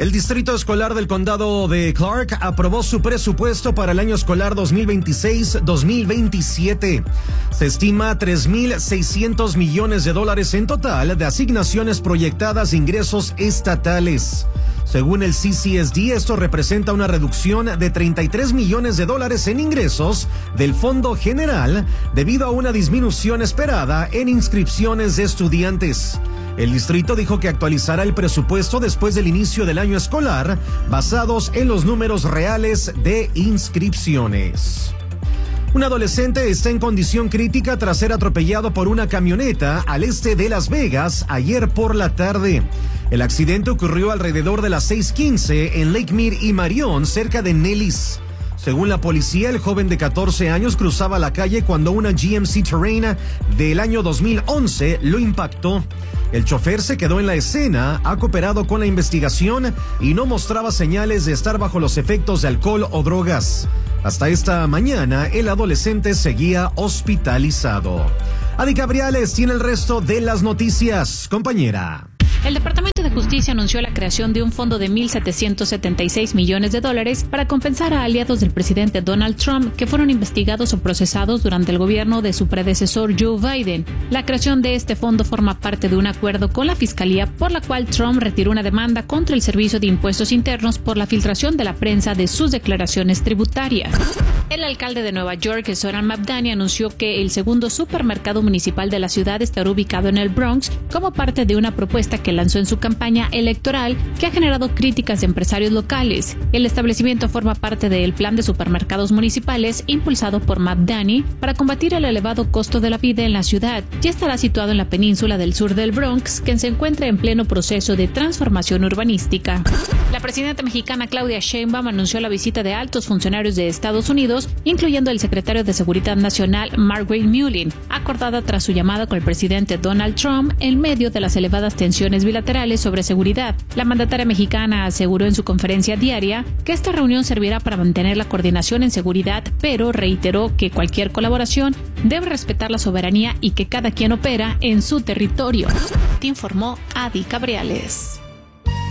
El Distrito Escolar del Condado de Clark aprobó su presupuesto para el año escolar 2026-2027. Se estima $3,600 millones en total de asignaciones proyectadas de ingresos estatales. Según el CCSD, esto representa una reducción de $33 millones en ingresos del Fondo General debido a una disminución esperada en inscripciones de estudiantes. El distrito dijo que actualizará el presupuesto después del inicio del año escolar, basados en los números reales de inscripciones. Un adolescente está en condición crítica tras ser atropellado por una camioneta al este de Las Vegas ayer por la tarde. El accidente ocurrió alrededor de las 6:15 en Lake Mead y Marion, cerca de Nellis. Según la policía, el joven de 14 años cruzaba la calle cuando una GMC Terrain del año 2011 lo impactó. El chofer se quedó en la escena, ha cooperado con la investigación y no mostraba señales de estar bajo los efectos de alcohol o drogas. Hasta esta mañana, el adolescente seguía hospitalizado. Adi Cabriales tiene el resto de las noticias. Compañera. El Departamento de Justicia anunció la creación de un fondo de $1,776 millones para compensar a aliados del presidente Donald Trump que fueron investigados o procesados durante el gobierno de su predecesor Joe Biden. La creación de este fondo forma parte de un acuerdo con la Fiscalía por la cual Trump retiró una demanda contra el Servicio de Impuestos Internos por la filtración de la prensa de sus declaraciones tributarias. El alcalde de Nueva York, Zoran Mamdani, anunció que el segundo supermercado municipal de la ciudad estará ubicado en el Bronx como parte de una propuesta que lanzó en su campaña electoral que ha generado críticas de empresarios locales. El establecimiento forma parte del plan de supermercados municipales impulsado por Mamdani para combatir el elevado costo de la vida en la ciudad. Ya estará situado en la península del sur del Bronx, que se encuentra en pleno proceso de transformación urbanística. La presidenta mexicana Claudia Sheinbaum anunció la visita de altos funcionarios de Estados Unidos, incluyendo el secretario de Seguridad Nacional Margaret Mullin, acordada tras su llamada con el presidente Donald Trump en medio de las elevadas tensiones bilaterales sobre seguridad. La mandataria mexicana aseguró en su conferencia diaria que esta reunión servirá para mantener la coordinación en seguridad, pero reiteró que cualquier colaboración debe respetar la soberanía y que cada quien opera en su territorio. Te informó Adi Cabriales.